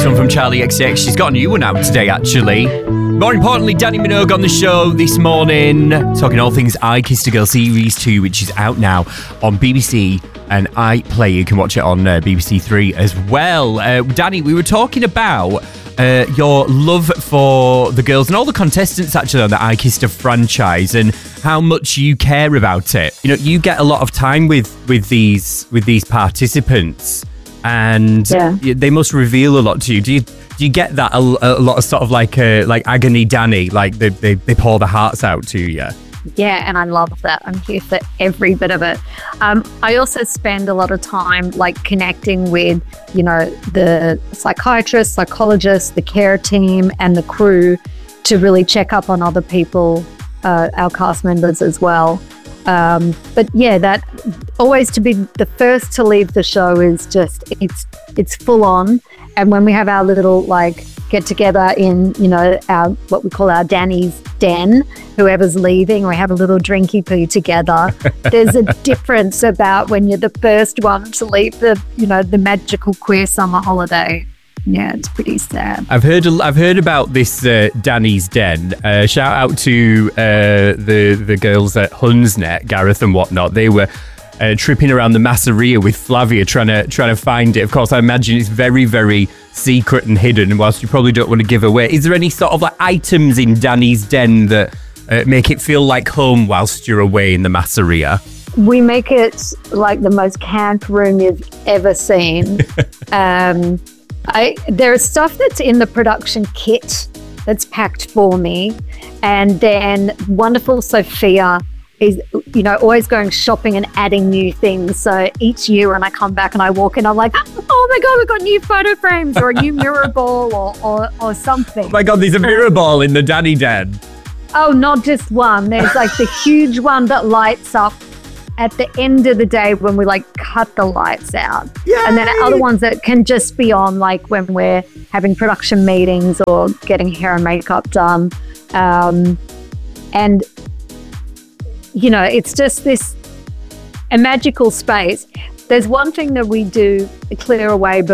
song from Charlie XCX. She's got a new one out today, actually. More importantly, Danny Minogue on the show this morning, talking all things I Kissed a Girl Series 2, which is out now on BBC and iPlayer. You can watch it on BBC Three as well. Danny, we were talking about your love for the girls and all the contestants actually on the I Kissed a franchise and how much you care about it. You know, you get a lot of time with these participants, and they must reveal a lot to you. Do you get that a lot of sort of like agony Danny, like they pour their hearts out to you? Yeah, and I love that. I'm here for every bit of it. I also spend a lot of time like connecting with, you know, the psychiatrists, psychologists, the care team and the crew to really check up on other people, our cast members as well. But yeah, that always to be the first to leave the show is just, it's full on. And when we have our little like get together in, you know, our what we call our Danny's den, whoever's leaving, we have a little drinky poo together. There's a difference about when you're the first one to leave the, you know, the magical queer summer holiday. Yeah, it's pretty sad. I've heard about this Danny's Den. Shout out to the girls at Hunsnet, Gareth and whatnot. They were tripping around the Masseria with Flavia trying to find it. Of course, I imagine it's very, very secret and hidden, whilst you probably don't want to give away. Is there any sort of like items in Danny's Den that make it feel like home whilst you're away in the Masseria? We make it like the most camp room you've ever seen. There is stuff that's in the production kit that's packed for me, and then wonderful Sophia is, you know, always going shopping and adding new things. So each year when I come back and I walk in, I'm like, oh my God, we've got new photo frames or a new mirror ball or something. Oh my God, there's a mirror ball in the Danny Den. Oh, not just one. There's like the huge one that lights up at the end of the day when we like cut the lights out. Yay! And then other ones that can just be on like when we're having production meetings or getting hair and makeup done. And you know, it's just a magical space. There's one thing that we do clear away